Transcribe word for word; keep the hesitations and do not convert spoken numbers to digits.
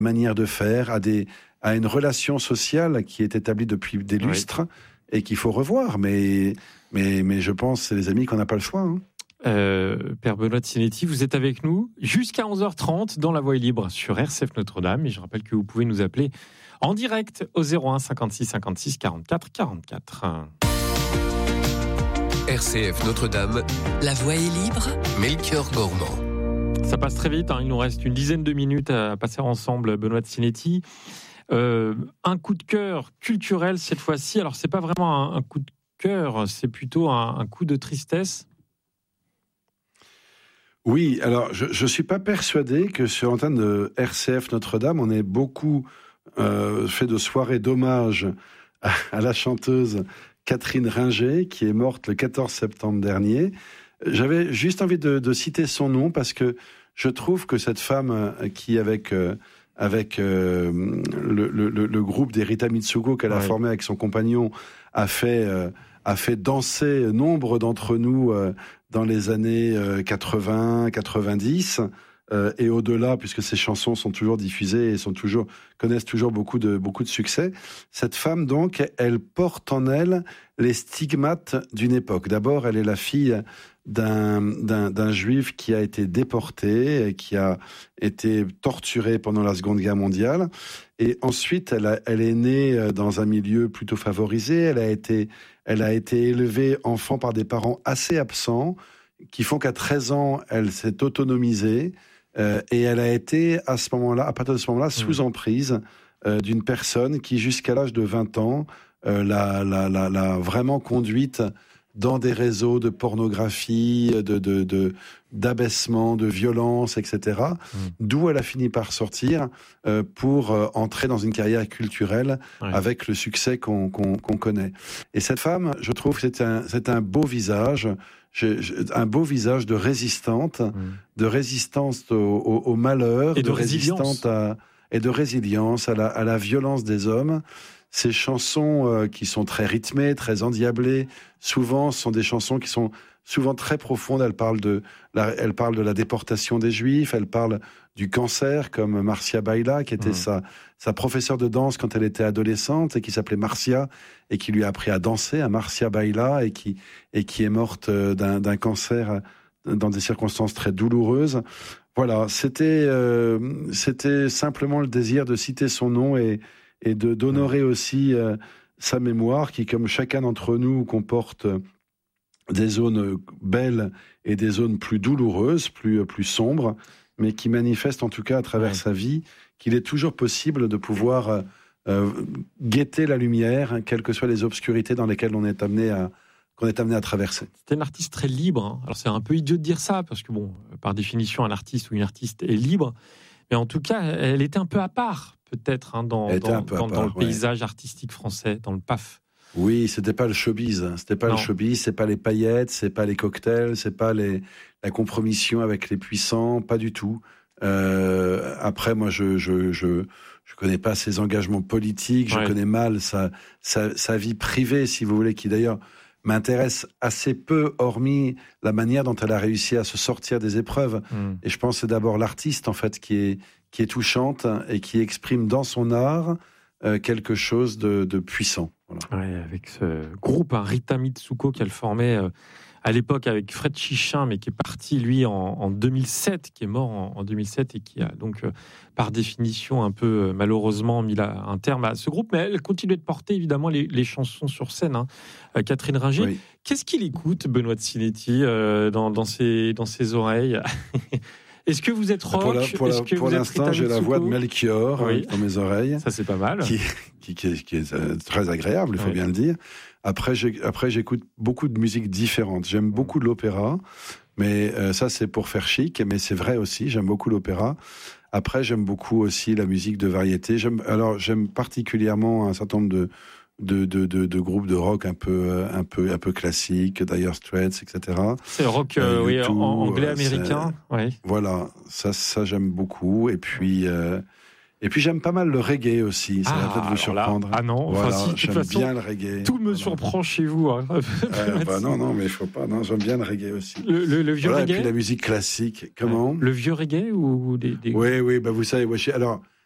manières de faire, à, des, à une relation sociale qui est établie depuis des lustres, oui. Et qu'il faut revoir. Mais, mais, mais je pense que c'est les amis qu'on n'a pas le choix. Hein. Euh, Père Benoît de Sinetti, vous êtes avec nous jusqu'à onze heures trente dans La Voix est libre sur R C F Notre-Dame. Et je rappelle que vous pouvez nous appeler en direct au zéro un cinquante-six cinquante-six quarante-quatre quarante-quatre. R C F Notre-Dame, La Voix est libre, Melchior Gormand. Ça passe très vite, hein. Il nous reste une dizaine de minutes à passer ensemble, Benoît de Sinetti. Euh, un coup de cœur culturel cette fois-ci. Alors, c'est pas vraiment un, un coup de cœur, c'est plutôt un, un coup de tristesse. Oui, alors je ne suis pas persuadé que sur l'antenne de R C F Notre-Dame, on ait beaucoup euh, fait de soirées d'hommage à, à la chanteuse Catherine Ringer, qui est morte le quatorze septembre dernier. J'avais juste envie de, de citer son nom parce que je trouve que cette femme qui, avec, euh, avec euh, le, le, le groupe des Rita Mitsuko qu'elle a ouais. formé avec son compagnon, a fait, euh, a fait danser nombre d'entre nous euh, dans les années euh, quatre-vingts, quatre-vingt-dix euh, et au-delà, puisque ces chansons sont toujours diffusées et sont toujours, connaissent toujours beaucoup de, beaucoup de succès. Cette femme, donc, elle porte en elle les stigmates d'une époque. D'abord, elle est la fille d'un, d'un, d'un juif qui a été déporté et qui a été torturé pendant la Seconde Guerre mondiale. Et ensuite, elle, a, elle est née dans un milieu plutôt favorisé. Elle a été, elle a été élevée enfant par des parents assez absents, qui font qu'à treize ans, elle s'est autonomisée. Euh, et elle a été, à ce moment-là, à partir de ce moment-là, sous emprise euh, d'une personne qui, jusqu'à l'âge de vingt ans, euh, l'a, l'a, l'a, l'a vraiment conduite dans des réseaux de pornographie, de, de, de, d'abaissement, de violence, et cetera. Mmh. D'où elle a fini par sortir euh, pour euh, entrer dans une carrière culturelle ouais. avec le succès qu'on, qu'on, qu'on connaît. Et cette femme, je trouve que c'est un, c'est un beau visage, je, je, un beau visage de résistante, mmh. de résistance au, au, au malheur, et de, de résistante à, et de résilience à la, à la violence des hommes. Ces chansons euh, qui sont très rythmées, très endiablées, souvent sont des chansons qui sont souvent très profondes. Elles parlent de la, elles parlent de la déportation des Juifs, elles parlent du cancer, comme Marcia Baila, qui était mmh. sa, sa professeure de danse quand elle était adolescente et qui s'appelait Marcia et qui lui a appris à danser, à Marcia Baila, et qui, et qui est morte d'un, d'un cancer dans des circonstances très douloureuses. Voilà, c'était, euh, c'était simplement le désir de citer son nom et et de d'honorer aussi euh, sa mémoire, qui, comme chacun d'entre nous, comporte des zones belles et des zones plus douloureuses, plus plus sombres, mais qui manifeste en tout cas à travers ouais. sa vie qu'il est toujours possible de pouvoir euh, guetter la lumière, hein, quelles que soient les obscurités dans lesquelles on est amené à qu'on est amené à traverser. C'était une artiste très libre. Hein. Alors c'est un peu idiot de dire ça parce que bon, par définition, un artiste ou une artiste est libre, mais en tout cas, elle était un peu à part. Peut-être hein, dans, dans, dans, part, dans le paysage ouais. artistique français, dans le P A F. Oui, c'était pas le showbiz, c'était pas non. le showbiz, c'est pas les paillettes, c'est pas les cocktails, c'est pas les, la compromission avec les puissants, pas du tout. Euh, après, moi, je, je, je, je connais pas ses engagements politiques, je ouais. connais mal sa, sa, sa vie privée, si vous voulez, qui d'ailleurs m'intéresse assez peu, hormis la manière dont elle a réussi à se sortir des épreuves. Mmh. Et je pense que c'est d'abord l'artiste, en fait, qui est, qui est touchante et qui exprime dans son art euh, quelque chose de, de puissant. Voilà. Ouais, avec ce groupe, hein, Rita Mitsuko, qu'elle formait euh, à l'époque avec Fred Chichin, mais qui est parti, lui, en, en deux mille sept, qui est mort en, en deux mille sept et qui a donc, euh, par définition, un peu euh, malheureusement mis la, un terme à ce groupe. Mais elle continue de porter, évidemment, les, les chansons sur scène. Hein. Euh, Catherine Ringer, oui. Qu'est-ce qu'il écoute, Benoît de Sinetti, euh, dans, dans, ses, dans ses oreilles? Est-ce que vous êtes rock? Pour, la, pour, la, que pour vous l'instant, êtes j'ai la voix de Melchior oui. dans mes oreilles. Ça, c'est pas mal. Qui, qui, qui, est, qui est très agréable, il faut oui. bien le dire. Après, j'ai, après, j'écoute beaucoup de musiques différentes. J'aime beaucoup de l'opéra, mais euh, ça, c'est pour faire chic, mais c'est vrai aussi, j'aime beaucoup l'opéra. Après, j'aime beaucoup aussi la musique de variété. J'aime, alors, j'aime particulièrement un certain nombre de De, de, de, de groupes de rock un peu, un peu, un peu classiques, Dire Straits, et cetera. C'est le rock euh, oui, tout, anglais-américain. Oui. Voilà, ça, ça j'aime beaucoup. Et puis, euh, et puis j'aime pas mal le reggae aussi. Ça ah, va peut-être vous surprendre. Là, ah non, voilà, enfin, si, j'aime façon, bien le reggae. Tout me voilà. surprend chez vous. Hein. euh, bah non, non, mais il faut pas. Non, j'aime bien le reggae aussi. Le, le, le vieux voilà, reggae. Et puis la musique classique. Comment? Le vieux reggae ou des, des... Oui, oui. Bah vous savez, moi, je, alors